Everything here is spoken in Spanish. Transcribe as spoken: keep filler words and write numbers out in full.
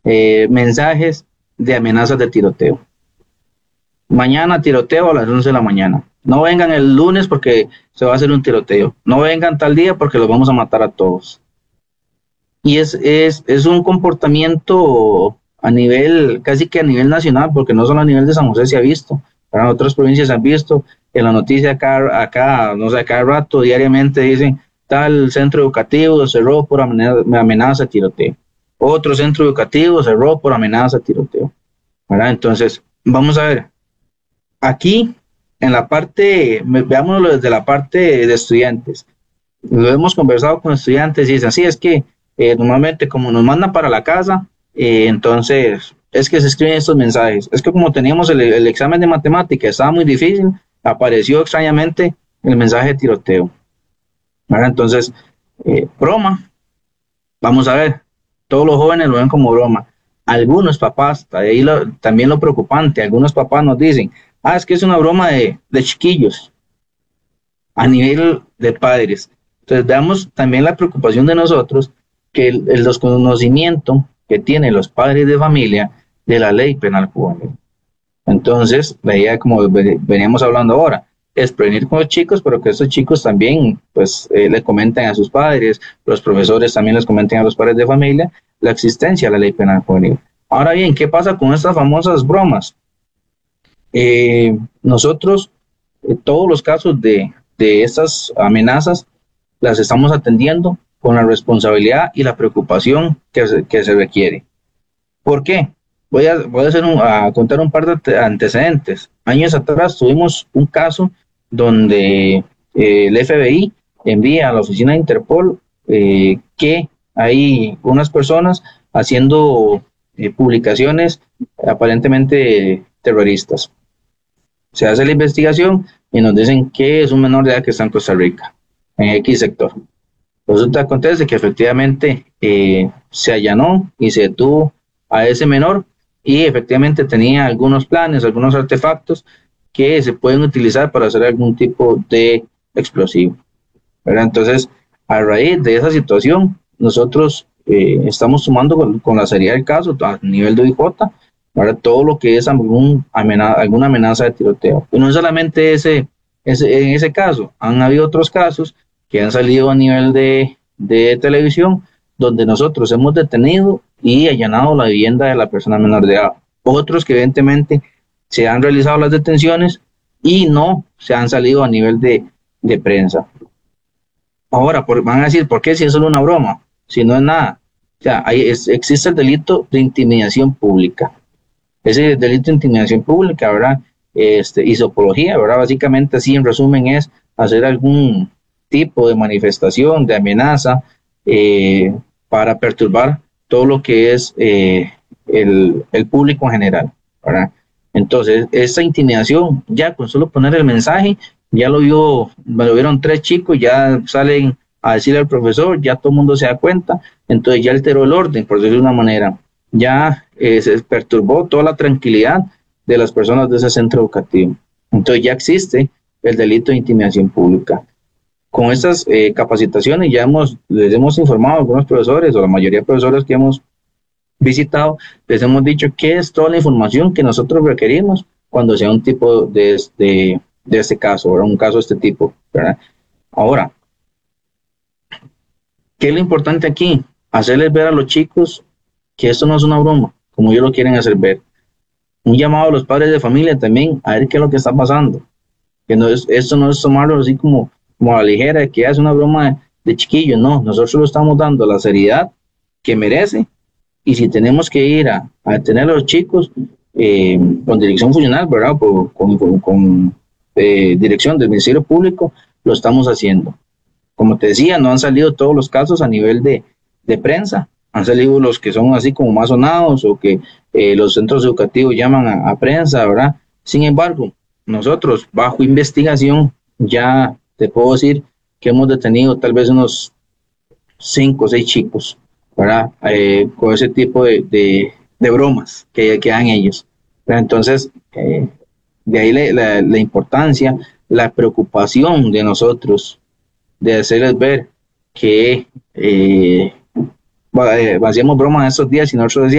eh, mensajes de amenazas de tiroteo. Mañana tiroteo a las once de la mañana. No vengan el lunes porque se va a hacer un tiroteo. No vengan tal día porque los vamos a matar a todos. Y es, es, es un comportamiento a nivel, casi que a nivel nacional, porque no solo a nivel de San José se ha visto, para otras provincias se han visto, en la noticia acá, acá, no sé, cada rato, diariamente dicen, tal centro educativo cerró por amenaza, amenaza de tiroteo. Otro centro educativo cerró por amenaza de tiroteo. ¿Verdad? Entonces, vamos a ver, aquí, en la parte, veámoslo desde la parte de estudiantes. Lo hemos conversado con estudiantes y dicen, así es que eh, normalmente como nos mandan para la casa, eh, entonces es que se escriben estos mensajes. Es que como teníamos el, el examen de matemática, estaba muy difícil, apareció extrañamente el mensaje de tiroteo. ¿Verdad? Entonces, eh, broma, vamos a ver, todos los jóvenes lo ven como broma. Algunos papás, ahí lo, también lo preocupante, algunos papás nos dicen, ah, es que es una broma de, de chiquillos, a nivel de padres. Entonces veamos también la preocupación de nosotros, que el, el desconocimiento que tienen los padres de familia de la ley penal juvenil. Entonces, la idea, como veníamos hablando ahora, es prevenir con los chicos, pero que estos chicos también pues eh, le comenten a sus padres, los profesores también les comenten a los padres de familia la existencia de la ley penal juvenil. Ahora bien, ¿qué pasa con estas famosas bromas? Eh, nosotros, eh, todos los casos de, de estas amenazas, las estamos atendiendo con la responsabilidad y la preocupación que se, que se requiere. ¿Por qué? Voy a, voy a, hacer un, a contar un par de antecedentes. Años atrás tuvimos un caso donde eh, el F B I envía a la oficina de Interpol eh, que hay unas personas haciendo eh, publicaciones aparentemente terroristas. Se hace la investigación y nos dicen que es un menor de edad que está en Costa Rica, en X sector. Resulta acontece que efectivamente eh, se allanó y se detuvo a ese menor y efectivamente tenía algunos planes, algunos artefactos que se pueden utilizar para hacer algún tipo de explosivo. ¿Verdad? Entonces, a raíz de esa situación, nosotros eh, estamos tomando con, con la seriedad del caso a nivel de I J, para todo lo que es algún amenaza, alguna amenaza de tiroteo. Y no solamente ese, ese, en ese caso, han habido otros casos que han salido a nivel de, de televisión, donde nosotros hemos detenido y allanado la vivienda de la persona menor de edad. Otros que evidentemente se han realizado las detenciones y no se han salido a nivel de, de prensa. Ahora, por, van a decir, ¿por qué si es solo una broma? Si no es nada. O sea, hay, es, existe el delito de intimidación pública. Ese delito de intimidación pública, ¿verdad? Este, y sopología, ¿verdad? Básicamente, así en resumen, es hacer algún tipo de manifestación, de amenaza, eh, para perturbar todo lo que es eh, el, el público en general, ¿verdad? Entonces, esa intimidación, ya con solo poner el mensaje, ya lo vio, lo vieron tres chicos, ya salen a decirle al profesor, ya todo el mundo se da cuenta, entonces ya alteró el orden, por decirlo de una manera, ya eh, se perturbó toda la tranquilidad de las personas de ese centro educativo. Entonces ya existe el delito de intimidación pública. Con estas eh, capacitaciones ya hemos, les hemos informado a algunos profesores, o la mayoría de profesores que hemos visitado, les hemos dicho qué es toda la información que nosotros requerimos cuando sea un tipo de, de, de este caso, ¿verdad? Un caso de este tipo, ¿verdad? Ahora, ¿qué es lo importante aquí? Hacerles ver a los chicos que esto no es una broma, como ellos lo quieren hacer ver. Un llamado a los padres de familia también, a ver qué es lo que está pasando. Que no es, esto no es tomarlo así como, como a la ligera, que es una broma de, de chiquillo, no, nosotros lo estamos dando la seriedad que merece, y si tenemos que ir a, a detener a los chicos eh, con dirección funcional, ¿verdad? Por, con con, con eh, dirección del Ministerio Público, lo estamos haciendo. Como te decía, no han salido todos los casos a nivel de, de prensa, han salido los que son así como más sonados o que eh, los centros educativos llaman a, a prensa, ¿verdad? Sin embargo, nosotros bajo investigación ya te puedo decir que hemos detenido tal vez unos cinco o seis chicos, ¿verdad? Eh, con ese tipo de, de, de bromas que, que dan ellos. ¿Verdad? Entonces, eh, de ahí la, la, la importancia, la preocupación de nosotros de hacerles ver que eh, hacíamos bromas estos días y nosotros decíamos,